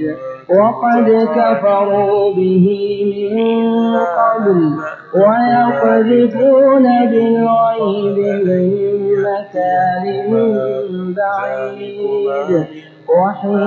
وقد كفروا به من قبل ويقذفون بالغيب من مكان بعيد